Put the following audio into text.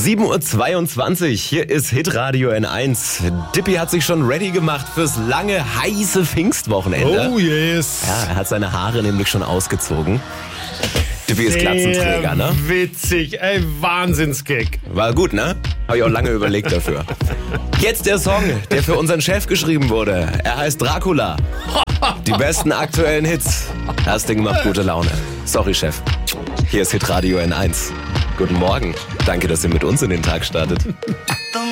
7:22 Uhr, hier ist Hitradio N1. Dippy hat sich schon ready gemacht fürs lange, heiße Pfingstwochenende. Oh yes. Ja, er hat seine Haare nämlich schon ausgezogen. Dippy ist Glatzenträger, ne? Witzig, ey, Wahnsinnsgag. War gut, ne? Habe ich auch lange überlegt dafür. Jetzt der Song, der für unseren Chef geschrieben wurde. Er heißt Dracula. Die besten aktuellen Hits. Das Ding macht gute Laune. Sorry, Chef. Hier ist Hitradio N1. Guten Morgen. Danke, dass ihr mit uns in den Tag startet.